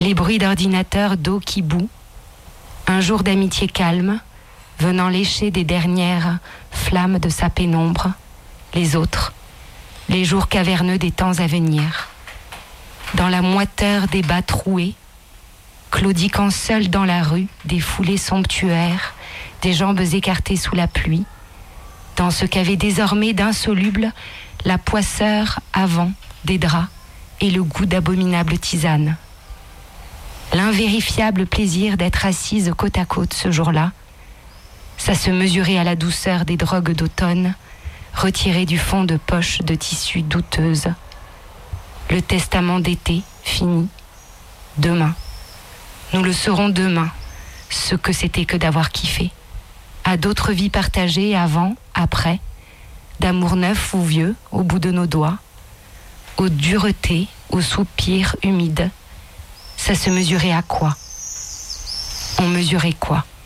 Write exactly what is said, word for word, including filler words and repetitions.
Les bruits d'ordinateur, d'eau qui bout, un jour d'amitié calme, venant lécher des dernières flammes de sa pénombre, les autres, les jours caverneux des temps à venir. Dans la moiteur des bas troués, claudiquant seul dans la rue, des foulées somptuaires, des jambes écartées sous la pluie, dans ce qu'avait désormais d'insoluble la poisseur avant des draps et le goût d'abominable tisane. L'invérifiable plaisir d'être assise côte à côte ce jour-là, ça se mesurait à la douceur des drogues d'automne, retirées du fond de poches de tissu douteuse. Le testament d'été fini, demain. Nous le saurons demain, ce que c'était que d'avoir kiffé. À d'autres vies partagées avant, après, d'amour neuf ou vieux au bout de nos doigts, aux duretés, aux soupirs humides. Ça se mesurait à quoi? On mesurait quoi?